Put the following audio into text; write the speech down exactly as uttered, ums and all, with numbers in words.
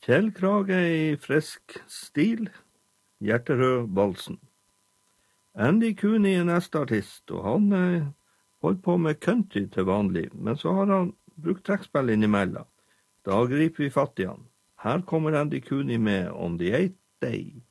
Fjellkrage i frisk stil, hjerterød balsen. Andy Cooney er neste artist, og han eh, holdt på med country til vanlig, men så har han brukt trekkspill innimellom. Da griper vi fatt i han. Her kommer Andy Cooney med On the Eighth Day.